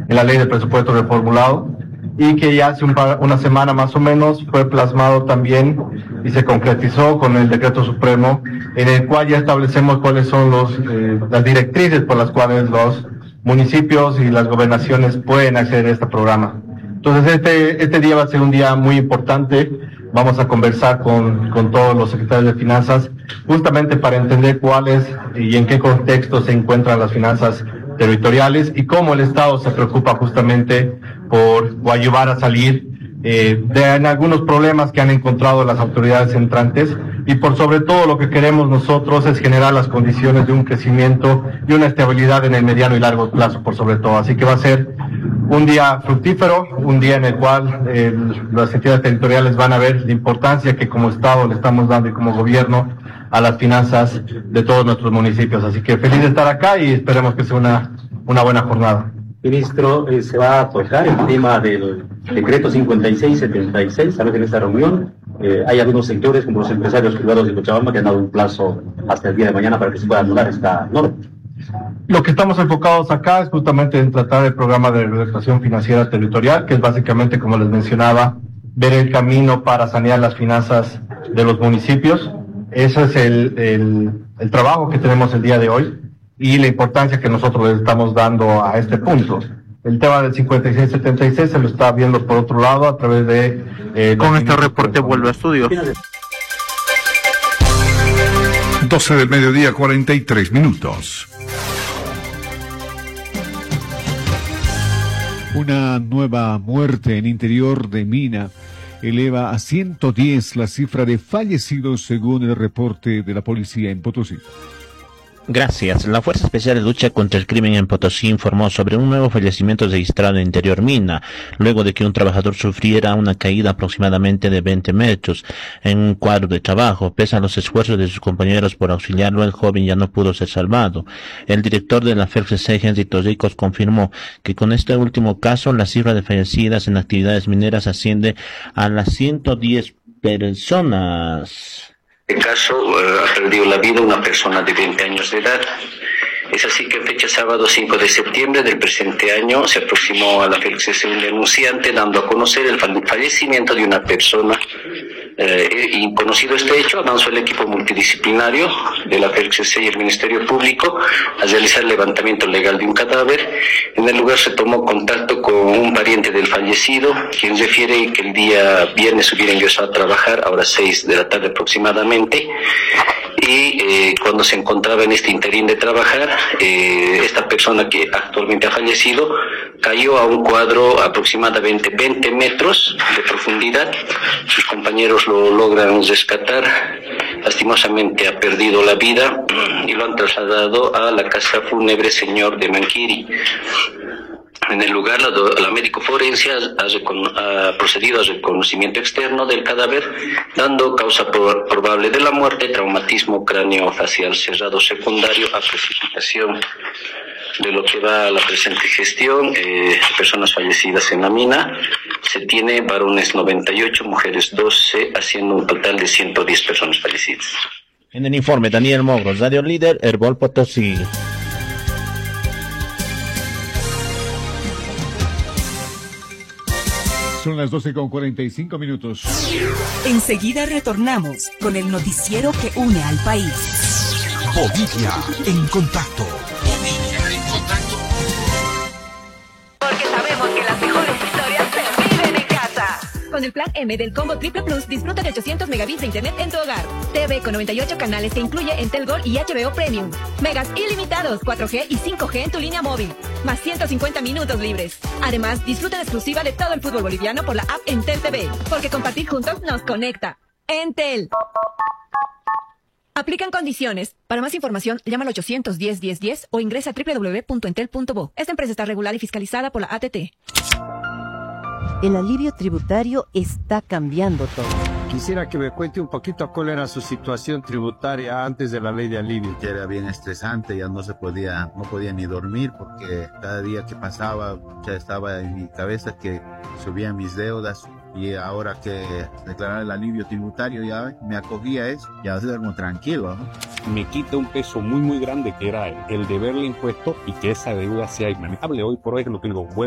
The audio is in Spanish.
en la ley de presupuesto reformulado, y que ya hace una semana más o menos fue plasmado también y se concretizó con el decreto supremo, en el cual ya establecemos cuáles son las directrices por las cuales los municipios y las gobernaciones pueden acceder a este programa. Entonces este día va a ser un día muy importante. Vamos a conversar con todos los secretarios de finanzas justamente para entender cuáles y en qué contexto se encuentran las finanzas territoriales y cómo el Estado se preocupa justamente por ayudar a salir en algunos problemas que han encontrado las autoridades entrantes, y por sobre todo lo que queremos nosotros es generar las condiciones de un crecimiento y una estabilidad en el mediano y largo plazo por sobre todo. Así que va a ser un día fructífero, un día en el cual las entidades territoriales van a ver la importancia que como Estado le estamos dando y como gobierno a las finanzas de todos nuestros municipios. Así que feliz de estar acá y esperemos que sea una buena jornada. Ministro, se va a tocar el tema del decreto 5676, sabes, en esta reunión hay algunos sectores como los empresarios privados de Cochabamba que han dado un plazo hasta el día de mañana para que se pueda anular esta norma. Lo que estamos enfocados acá es justamente en tratar el programa de reeducación financiera territorial, que es básicamente, como les mencionaba, ver el camino para sanear las finanzas de los municipios. Ese es el trabajo que tenemos el día de hoy y la importancia que nosotros le estamos dando a este punto. El tema del 5676 se lo está viendo por otro lado a través de... Con este reporte vuelve a estudio. 12 del mediodía, 43 minutos. Una nueva muerte en interior de Mina eleva a 110 la cifra de fallecidos según el reporte de la policía en Potosí. Gracias. La Fuerza Especial de Lucha contra el Crimen en Potosí informó sobre un nuevo fallecimiento registrado en Interior Mina, luego de que un trabajador sufriera una caída aproximadamente de 20 metros en un cuadro de trabajo. Pese a los esfuerzos de sus compañeros por auxiliarlo, el joven ya no pudo ser salvado. El director de la FELCC, Henry Torricos, confirmó que con este último caso la cifra de fallecidas en actividades mineras asciende a las 110 personas. En este caso ha perdido la vida una persona de 20 años de edad. Es así que en fecha sábado 5 de septiembre del presente año se aproximó a la FELCC un denunciante dando a conocer el fallecimiento de una persona. Y conocido este hecho, avanzó el equipo multidisciplinario de la FELCC y el Ministerio Público a realizar el levantamiento legal de un cadáver. En el lugar se tomó contacto con un pariente del fallecido, quien refiere que el día viernes hubiera ingresado a trabajar a horas 6 de la tarde aproximadamente, y cuando se encontraba en este interín de trabajar, esta persona que actualmente ha fallecido cayó a un cuadro aproximadamente 20 metros de profundidad. Sus compañeros lo logran rescatar. Lastimosamente ha perdido la vida y lo han trasladado a la casa fúnebre Señor de Manquiri. En el lugar, la médico forense ha procedido al reconocimiento externo del cadáver, dando causa probable de la muerte, traumatismo craneofacial cerrado secundario a precipitación. De lo que va a la presente gestión, personas fallecidas en la mina, se tiene varones 98, mujeres 12, haciendo un total de 110 personas fallecidas. En el informe, Daniel Mogros, Radio Líder, Herbol Potosí. Son las 12:45 minutos. Enseguida retornamos con el noticiero que une al país. Bolivia en contacto. Porque sabemos que las mejores historias se viven en casa. Con el plan M del Combo Triple Plus, disfruta de 800 megabits de internet en tu hogar. TV con 98 canales que incluye Entel Gold y HBO Premium. Megas ilimitados, 4G y 5G en tu línea móvil. Más 150 minutos libres. Además, disfruta en exclusiva de todo el fútbol boliviano por la app Entel TV. Porque compartir juntos nos conecta. Entel. Aplican condiciones. Para más información, llama al 810-1010 o ingresa a www.entel.bo. Esta empresa está regulada y fiscalizada por la ATT. El alivio tributario está cambiando todo. Quisiera que me cuente un poquito cuál era su situación tributaria antes de la ley de alivio. Ya era bien estresante, ya no podía ni dormir porque cada día que pasaba ya estaba en mi cabeza que subían mis deudas, y ahora que declarar el alivio tributario ya me acogí a eso, ya duermo tranquilo, ¿no? Me quita un peso muy grande que era el deberle impuesto y que esa deuda sea inmanejable. Hoy por hoy es lo que digo,